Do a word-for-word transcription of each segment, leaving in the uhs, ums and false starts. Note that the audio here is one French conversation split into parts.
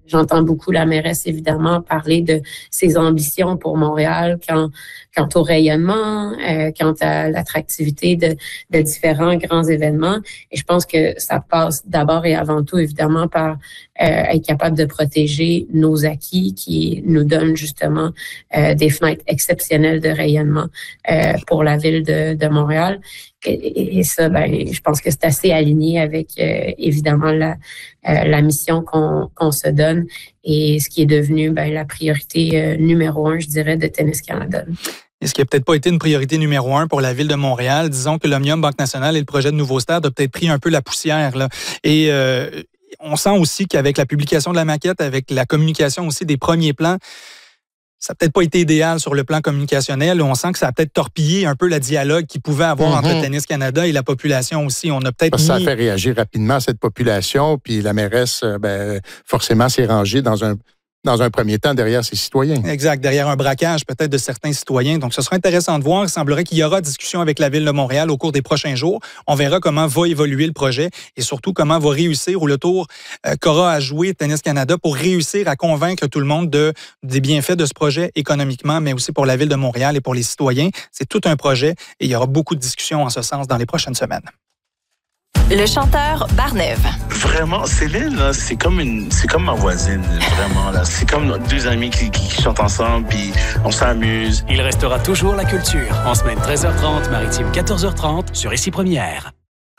J'entends beaucoup la mairesse, évidemment, parler de ses ambitions pour Montréal quant, quant au rayonnement, euh, quant à l'attractivité de, de différents grands événements. Et je pense que ça passe d'abord et avant tout, évidemment, par euh, être capable de protéger nos acquis qui nous donnent justement euh, des fenêtres exceptionnelles de rayonnement euh, pour la ville de, de Montréal. Et, et ça, ben, je pense que c'est assez aligné avec, euh, évidemment, la, euh, la mission qu'on, qu'on se donne et ce qui est devenu ben, la priorité euh, numéro un, je dirais, de Tennis Canada. Et ce qui n'a peut-être pas été une priorité numéro un pour la Ville de Montréal, disons que l'Omnium Banque Nationale et le projet de nouveau stade a peut-être pris un peu la poussière, là. Et euh, on sent aussi qu'avec la publication de la maquette, avec la communication aussi des premiers plans, ça n'a peut-être pas été idéal sur le plan communicationnel. On sent que ça a peut-être torpillé un peu le dialogue qu'il pouvait avoir mm-hmm. entre Tennis Canada et la population aussi. On a peut-être Parce mis... Ça a fait réagir rapidement cette population, puis la mairesse, ben, forcément, s'est rangée dans un... dans un premier temps, derrière ses citoyens. Exact, derrière un braquage peut-être de certains citoyens. Donc, ce sera intéressant de voir. Il semblerait qu'il y aura discussion avec la Ville de Montréal au cours des prochains jours. On verra comment va évoluer le projet et surtout comment va réussir ou le tour euh, qu'aura à jouer Tennis Canada pour réussir à convaincre tout le monde de, des bienfaits de ce projet économiquement, mais aussi pour la Ville de Montréal et pour les citoyens. C'est tout un projet et il y aura beaucoup de discussions en ce sens dans les prochaines semaines. Le chanteur Barnève. Vraiment, Céline, là, c'est comme une, c'est comme ma voisine, vraiment, là. C'est comme deux amis qui, qui chantent ensemble, puis on s'amuse. Il restera toujours la culture. En semaine treize heures trente, maritime quatorze heures trente, sur Ici Première.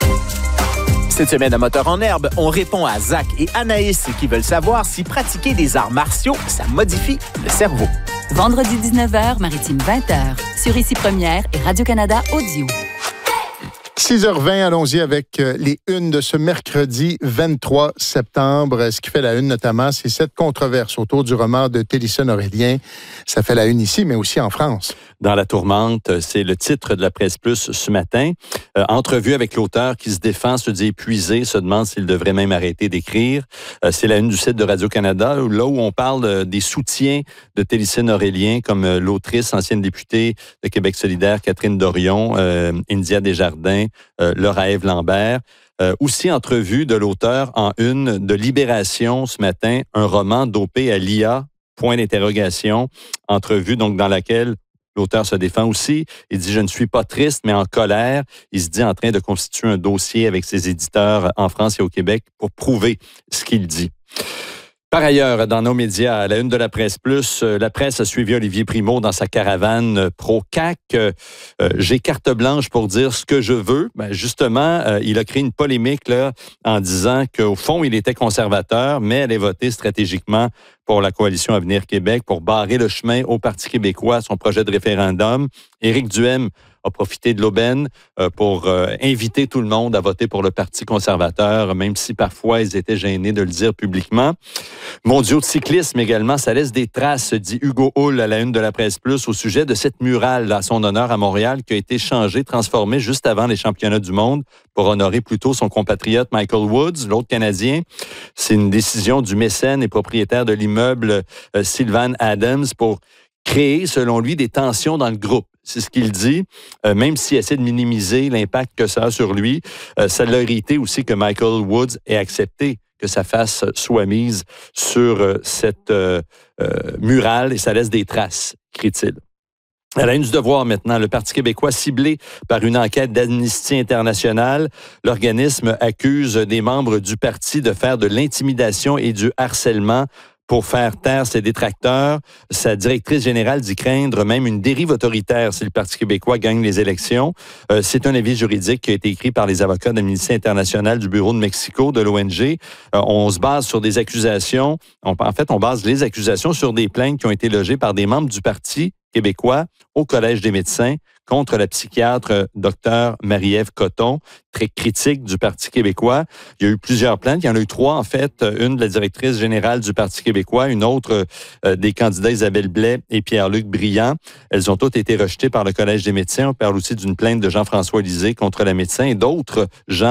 Cette semaine à Moteur en herbe, on répond à Zach et Anaïs qui veulent savoir si pratiquer des arts martiaux, ça modifie le cerveau. Vendredi dix-neuf heures, maritime vingt heures, sur Ici Première et Radio-Canada Audio. six heures vingt, allons-y avec les unes de ce mercredi vingt-trois septembre. Ce qui fait la une notamment, c'est cette controverse autour du roman de Télissone Aurélien. Ça fait la une ici, mais aussi en France. Dans la tourmente, c'est le titre de la Presse Plus ce matin. Euh, entrevue avec l'auteur qui se défend, se dit épuisé, se demande s'il devrait même arrêter d'écrire. Euh, c'est la une du site de Radio-Canada, là où on parle euh, des soutiens de Télissone Aurélien, comme euh, l'autrice, ancienne députée de Québec solidaire, Catherine Dorion, euh, India Desjardins, euh, Laura-Ève Lambert. Euh, aussi, entrevue de l'auteur en une de Libération ce matin, un roman dopé à l'I A, point d'interrogation. Entrevue donc dans laquelle l'auteur se défend aussi. Il dit « Je ne suis pas triste, mais en colère ». Il se dit en train de constituer un dossier avec ses éditeurs en France et au Québec pour prouver ce qu'il dit. Par ailleurs, dans nos médias, à la une de la Presse Plus, la presse a suivi Olivier Primo dans sa caravane pro-C A Q. Euh, j'ai carte blanche pour dire ce que je veux. Ben justement, euh, il a créé une polémique là, en disant qu'au fond, il était conservateur, mais allait voter stratégiquement pour la coalition Avenir Québec pour barrer le chemin au Parti québécois, son projet de référendum. Éric Duhem a profité de l'aubaine euh, pour euh, inviter tout le monde à voter pour le Parti conservateur, même si parfois ils étaient gênés de le dire publiquement. Mondiaux de cyclisme également, ça laisse des traces, dit Hugo Hull à la une de la Presse Plus, au sujet de cette murale à son honneur à Montréal qui a été changée, transformée juste avant les championnats du monde pour honorer plutôt son compatriote Michael Woods, l'autre Canadien. C'est une décision du mécène et propriétaire de l'immeuble euh, Sylvan Adams pour créer, selon lui, des tensions dans le groupe. C'est ce qu'il dit, euh, même s'il essaie de minimiser l'impact que ça a sur lui. Euh, ça l'a irrité aussi que Michael Woods ait accepté que sa face soit mise sur euh, cette euh, euh, murale et ça laisse des traces, crie-t-il. À la une du Devoir maintenant, le Parti québécois ciblé par une enquête d'Amnesty International. L'organisme accuse des membres du parti de faire de l'intimidation et du harcèlement pour faire taire ses détracteurs. Sa directrice générale dit craindre même une dérive autoritaire si le Parti québécois gagne les élections. Euh, c'est un avis juridique qui a été écrit par les avocats d'Amnesty International du Bureau de Mexico, de l'O N G. Euh, on se base sur des accusations. On, en fait, on base les accusations sur des plaintes qui ont été logées par des membres du Parti québécois au Collège des médecins contre la psychiatre Dr Marie-Ève Coton, très critique du Parti québécois. Il y a eu plusieurs plaintes. Il y en a eu trois, en fait. Une de la directrice générale du Parti québécois, une autre euh, des candidats Isabelle Blais et Pierre-Luc Briand. Elles ont toutes été rejetées par le Collège des médecins. On parle aussi d'une plainte de Jean-François Lisée contre la médecin et d'autres gens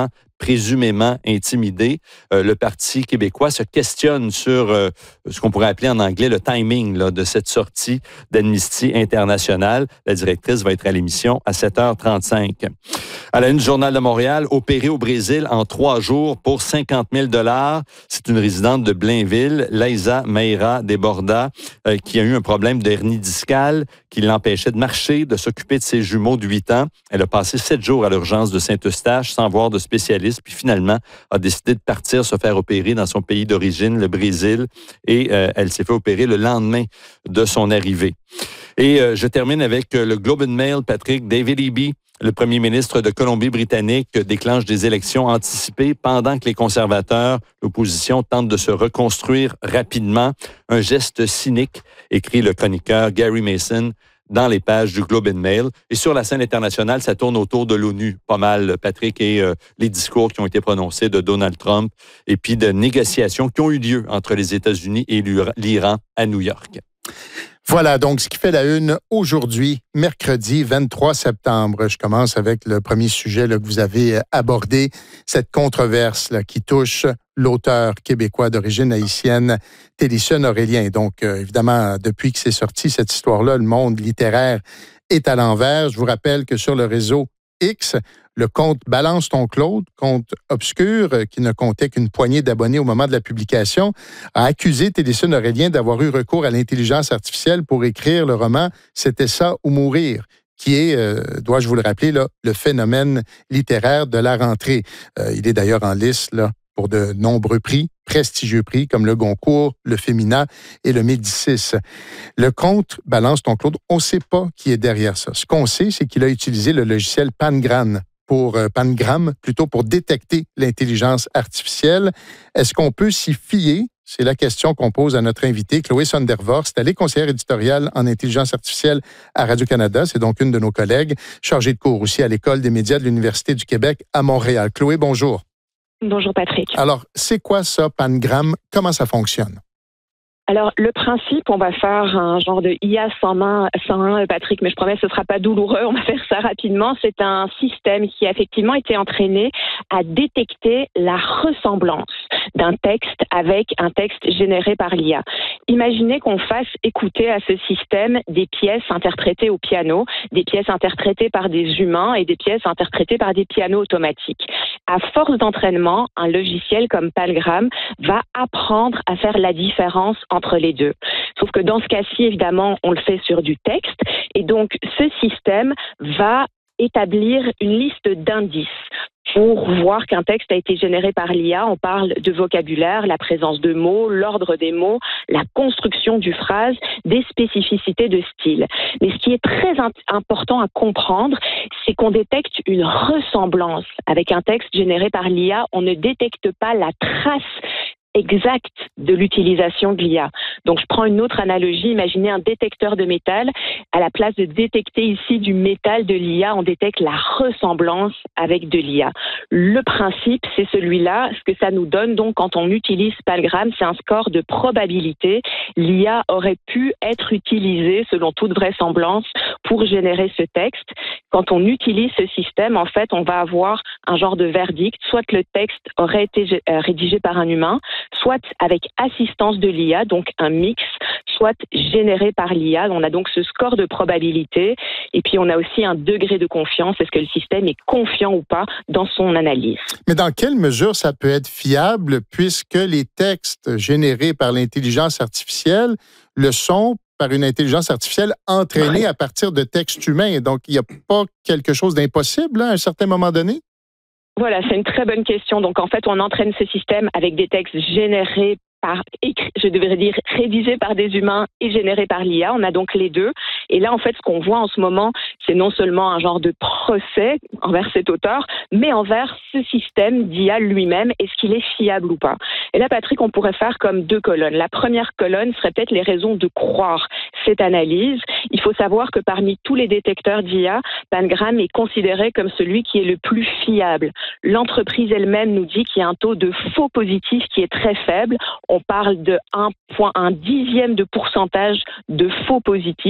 présumément intimidés. Euh, le Parti québécois se questionne sur euh, ce qu'on pourrait appeler en anglais le timing là, de cette sortie d'Amnesty International. La directrice va être à l'émission à sept heures trente-cinq. À la une du Journal de Montréal, opérée au Brésil en trois jours pour cinquante mille dollars. C'est une résidente de Blainville, Laïsa Meira Deborda, euh, qui a eu un problème de hernie discale qui l'empêchait de marcher, de s'occuper de ses jumeaux de huit ans. Elle a passé sept jours à l'urgence de Saint-Eustache sans voir de spécialiste, puis finalement a décidé de partir se faire opérer dans son pays d'origine, le Brésil, et euh, elle s'est fait opérer le lendemain de son arrivée. Et euh, je termine avec euh, le Globe and Mail, Patrick. David Eby, le premier ministre de Colombie-Britannique, déclenche des élections anticipées pendant que les conservateurs, l'opposition, tentent de se reconstruire rapidement. Un geste cynique, écrit le chroniqueur Gary Mason dans les pages du Globe and Mail. Et sur la scène internationale, ça tourne autour de l'ONU, pas mal, Patrick, et euh, les discours qui ont été prononcés de Donald Trump, et puis de négociations qui ont eu lieu entre les États-Unis et l'Iran à New York. Voilà, donc ce qui fait la une aujourd'hui, mercredi vingt-trois septembre. Je commence avec le premier sujet là, que vous avez abordé, cette controverse là, qui touche l'auteur québécois d'origine haïtienne, Télésphore Aurélien. Donc, euh, évidemment, depuis que c'est sorti cette histoire-là, le monde littéraire est à l'envers. Je vous rappelle que sur le réseau X, le compte Balance ton Claude, compte obscur euh, qui ne comptait qu'une poignée d'abonnés au moment de la publication, a accusé Télésphore Aurélien d'avoir eu recours à l'intelligence artificielle pour écrire le roman « C'était ça ou mourir », qui est, euh, dois-je vous le rappeler, là, le phénomène littéraire de la rentrée. Euh, il est d'ailleurs en liste là, pour de nombreux prix, prestigieux prix comme le Goncourt, le Femina et le Médicis. Le compte Balance ton Claude, on ne sait pas qui est derrière ça. Ce qu'on sait, c'est qu'il a utilisé le logiciel Pangram pour euh, Pangram, plutôt pour détecter l'intelligence artificielle. Est-ce qu'on peut s'y fier? C'est la question qu'on pose à notre invitée, Chloé Sondervorst. Elle est conseillère éditoriale en intelligence artificielle à Radio-Canada. C'est donc une de nos collègues, chargée de cours aussi à l'École des médias de l'Université du Québec à Montréal. Chloé, bonjour. Bonjour Patrick. Alors, c'est quoi ça, Pangram? Comment ça fonctionne? Alors, le principe, on va faire un genre de I A sans main, sans un, Patrick, mais je promets que ce ne sera pas douloureux, on va faire ça rapidement. C'est un système qui a effectivement été entraîné à détecter la ressemblance d'un texte avec un texte généré par l'I A. Imaginez qu'on fasse écouter à ce système des pièces interprétées au piano, des pièces interprétées par des humains et des pièces interprétées par des pianos automatiques. À force d'entraînement, un logiciel comme Pangram va apprendre à faire la différence entre les deux. Sauf que dans ce cas-ci, évidemment, on le fait sur du texte et donc ce système va établir une liste d'indices. Pour voir qu'un texte a été généré par l'I A, on parle de vocabulaire, la présence de mots, l'ordre des mots, la construction du phrase, des spécificités de style. Mais ce qui est très important à comprendre, c'est qu'on détecte une ressemblance avec un texte généré par l'I A. On ne détecte pas la trace exact de l'utilisation de l'I A. Donc, je prends une autre analogie. Imaginez un détecteur de métal. À la place de détecter ici du métal de l'I A, on détecte la ressemblance avec de l'I A. Le principe, c'est celui-là. Ce que ça nous donne, donc, quand on utilise Pangram, c'est un score de probabilité. L'I A aurait pu être utilisée, selon toute vraisemblance, pour générer ce texte. Quand on utilise ce système, en fait, on va avoir un genre de verdict. Soit le texte aurait été rédigé par un humain, soit avec assistance de l'I A, donc un mix, soit généré par l'I A. On a donc ce score de probabilité et puis on a aussi un degré de confiance. Est-ce que le système est confiant ou pas dans son analyse? Mais dans quelle mesure ça peut être fiable puisque les textes générés par l'intelligence artificielle le sont par une intelligence artificielle entraînée à partir de textes humains? Donc, il n'y a pas quelque chose d'impossible là, à un certain moment donné? Voilà, c'est une très bonne question. Donc, en fait, on entraîne ce système avec des textes générés par, je devrais dire, rédigés par des humains et générés par l'I A. On a donc les deux. Et là, en fait, ce qu'on voit en ce moment, c'est non seulement un genre de procès envers cet auteur, mais envers ce système d'I A lui-même. Est-ce qu'il est fiable ou pas? Et là, Patrick, on pourrait faire comme deux colonnes. La première colonne serait peut-être les raisons de croire cette analyse. Il faut savoir que parmi tous les détecteurs d'I A, Pangram est considéré comme celui qui est le plus fiable. L'entreprise elle-même nous dit qu'il y a un taux de faux positifs qui est très faible. On parle de un point un dixième de pourcentage de faux positifs, donc de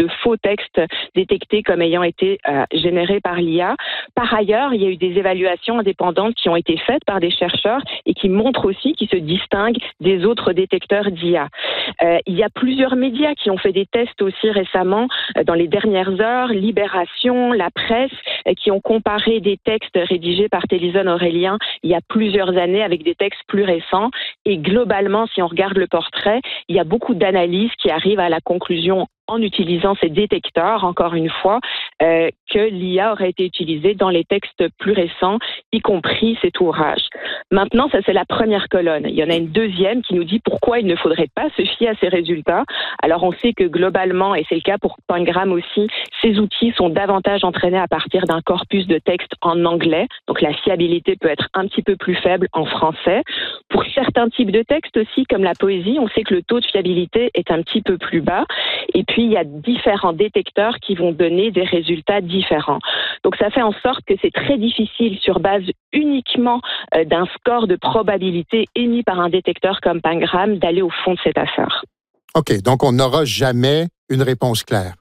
de faux textes détectés comme ayant été euh, générés par l'I A. Par ailleurs, il y a eu des évaluations indépendantes qui ont été faites par des chercheurs et qui montrent aussi qu'ils se distinguent des autres détecteurs d'I A. Euh, il y a plusieurs médias qui ont fait des tests aussi récemment, euh, dans les dernières heures, Libération, La Presse, euh, qui ont comparé des textes rédigés par Télisone Aurélien il y a plusieurs années avec des textes plus récents. Et globalement, si on regarde le portrait, il y a beaucoup d'analyses qui arrivent à la conclusion en utilisant ces détecteurs, encore une fois, euh, que l'I A aurait été utilisée dans les textes plus récents, y compris cet ouvrage. Maintenant, ça c'est la première colonne. Il y en a une deuxième qui nous dit pourquoi il ne faudrait pas se fier à ces résultats. Alors on sait que globalement, et c'est le cas pour Pangram aussi, ces outils sont davantage entraînés à partir d'un corpus de textes en anglais, donc la fiabilité peut être un petit peu plus faible en français. Pour certains types de textes aussi, comme la poésie, on sait que le taux de fiabilité est un petit peu plus bas. Et puis, il y a différents détecteurs qui vont donner des résultats différents. Donc, ça fait en sorte que c'est très difficile, sur base uniquement euh, d'un score de probabilité émis par un détecteur comme Pangram, d'aller au fond de cette affaire. OK, donc on n'aura jamais une réponse claire.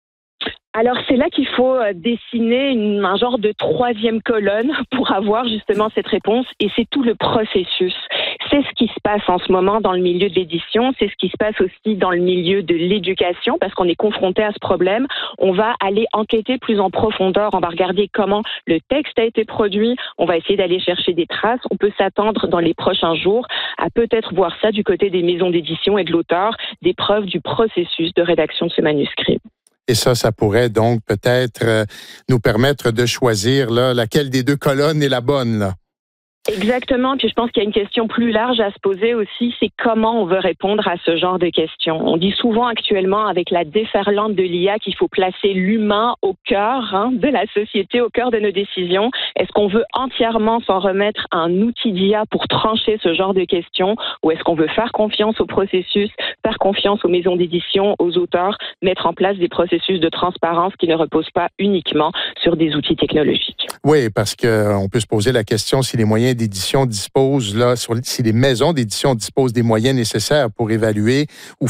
Alors, c'est là qu'il faut dessiner une, un genre de troisième colonne pour avoir justement cette réponse, et c'est tout le processus. C'est ce qui se passe en ce moment dans le milieu de l'édition, c'est ce qui se passe aussi dans le milieu de l'éducation, parce qu'on est confronté à ce problème. On va aller enquêter plus en profondeur, on va regarder comment le texte a été produit, on va essayer d'aller chercher des traces. On peut s'attendre dans les prochains jours à peut-être voir ça du côté des maisons d'édition et de l'auteur, des preuves du processus de rédaction de ce manuscrit. Et ça, ça pourrait donc peut-être euh, nous permettre de choisir là, laquelle des deux colonnes est la bonne, là. Exactement. Puis je pense qu'il y a une question plus large à se poser aussi, c'est comment on veut répondre à ce genre de questions. On dit souvent actuellement avec la déferlante de l'I A qu'il faut placer l'humain au cœur hein, de la société, au cœur de nos décisions. Est-ce qu'on veut entièrement s'en remettre à un outil d'I A pour trancher ce genre de questions, ou est-ce qu'on veut faire confiance au processus, faire confiance aux maisons d'édition, aux auteurs, mettre en place des processus de transparence qui ne reposent pas uniquement sur des outils technologiques? Oui, parce qu'on peut se poser la question si les moyens d'édition disposent, là, sur, si les maisons d'édition disposent des moyens nécessaires pour évaluer ou